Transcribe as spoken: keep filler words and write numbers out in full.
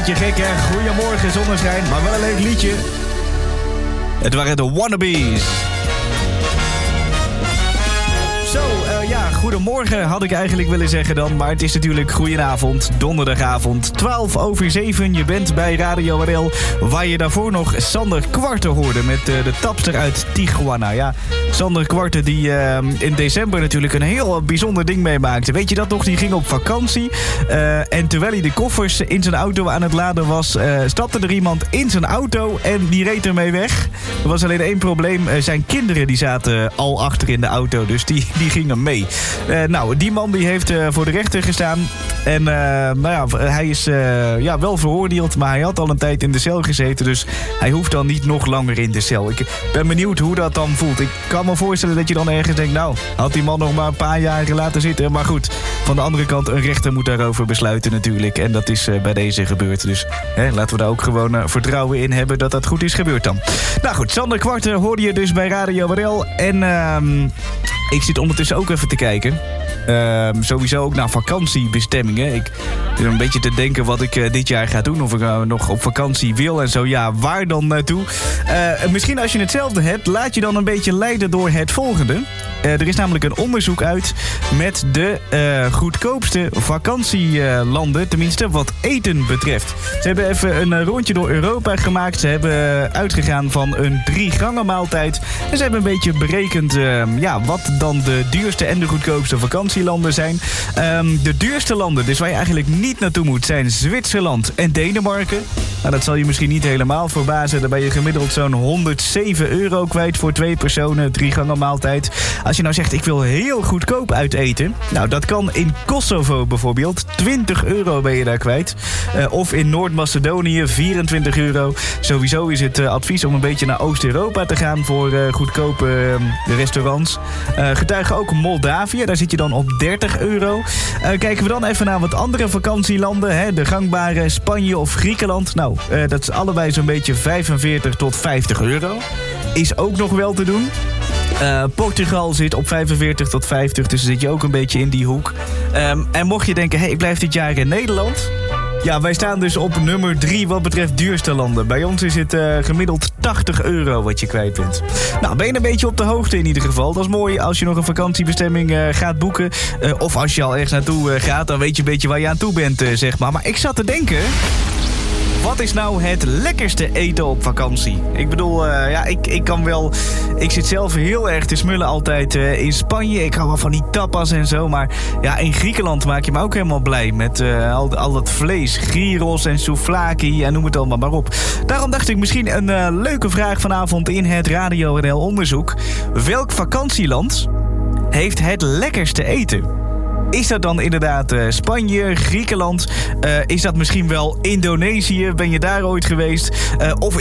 beetje gek, hè? Goedemorgen, zonneschijn, maar wel een leuk liedje. Het waren de Wannabes. Zo, uh, ja, goedemorgen had ik eigenlijk willen zeggen dan. Maar het is natuurlijk goedenavond, donderdagavond, twaalf over zeven. Je bent bij Radio R L, waar je daarvoor nog Sander Kwarte hoorde met uh, de tapster uit Tijuana. Ja, Sander Kwarte die uh, in december natuurlijk een heel bijzonder ding meemaakte. Weet je dat nog? Die ging op vakantie. Uh, en terwijl hij de koffers in zijn auto aan het laden was, uh, stapte er iemand in zijn auto en die reed ermee weg. Er was alleen één probleem. Uh, zijn kinderen die zaten al achter in de auto, dus die... die gingen mee. Uh, nou, die man die heeft uh, voor de rechter gestaan. En uh, nou ja, hij is uh, ja, wel veroordeeld, maar hij had al een tijd in de cel gezeten. Dus hij hoeft dan niet nog langer in de cel. Ik ben benieuwd hoe dat dan voelt. Ik kan me voorstellen dat je dan ergens denkt, nou, had die man nog maar een paar jaar laten zitten. Maar goed, van de andere kant, een rechter moet daarover besluiten natuurlijk. En dat is uh, bij deze gebeurd. Dus hè, laten we daar ook gewoon uh, vertrouwen in hebben dat dat goed is gebeurd dan. Nou goed, Sander Kwarte hoorde je dus bij Radio R L. En uh, ik zit ondertussen ook even te kijken. Uh, sowieso ook naar vakantiebestemmingen. Ik zit een beetje te denken wat ik uh, dit jaar ga doen. Of ik uh, nog op vakantie wil en zo. Ja, waar dan naartoe? Uh, misschien als je hetzelfde hebt, laat je dan een beetje leiden door het volgende. Uh, er is namelijk een onderzoek uit met de uh, goedkoopste vakantielanden. Uh, tenminste, wat eten betreft. Ze hebben even een uh, rondje door Europa gemaakt. Ze hebben uh, uitgegaan van een drie gangen maaltijd. En ze hebben een beetje berekend uh, ja, wat dan de duurste en de goedkoopste vakantielanden zijn. Um, de duurste landen, dus waar je eigenlijk niet naartoe moet, zijn Zwitserland en Denemarken. Nou, dat zal je misschien niet helemaal verbazen. Daar ben je gemiddeld zo'n honderdzeven euro kwijt voor twee personen, drie gangen maaltijd. Als je nou zegt, ik wil heel goedkoop uit eten. Nou, dat kan in Kosovo bijvoorbeeld. twintig euro ben je daar kwijt. Uh, of in Noord-Macedonië, vierentwintig euro. Sowieso is het uh, advies om een beetje naar Oost-Europa te gaan voor uh, goedkope uh, restaurants. Uh, getuigen ook Moldavië, daar zit je dan op dertig euro. Uh, kijken we dan even naar wat andere vakantielanden. Hè? De gangbare Spanje of Griekenland. Nou, uh, dat is allebei zo'n beetje vijfenveertig tot vijftig euro. Is ook nog wel te doen. Uh, Portugal zit op vijfenveertig tot vijftig, dus zit je ook een beetje in die hoek. Um, en mocht je denken, hey, ik blijf dit jaar in Nederland. Ja, wij staan dus op nummer drie wat betreft duurste landen. Bij ons is het uh, gemiddeld tachtig euro wat je kwijt bent. Nou, ben je een beetje op de hoogte in ieder geval. Dat is mooi als je nog een vakantiebestemming uh, gaat boeken. Uh, of als je al ergens naartoe uh, gaat, dan weet je een beetje waar je aan toe bent, uh, zeg maar. Maar ik zat te denken... Wat is nou het lekkerste eten op vakantie? Ik bedoel, uh, ja, ik, ik kan wel... Ik zit zelf heel erg te smullen altijd uh, in Spanje. Ik hou wel van die tapas en zo. Maar ja, in Griekenland maak je me ook helemaal blij. Met uh, al, al dat vlees, gyros en souvlaki en noem het allemaal maar op. Daarom dacht ik misschien een uh, leuke vraag vanavond in het Radio R L onderzoek. Welk vakantieland heeft het lekkerste eten? Is dat dan inderdaad uh, Spanje, Griekenland? Uh, is dat misschien wel Indonesië? Ben je daar ooit geweest? Uh, of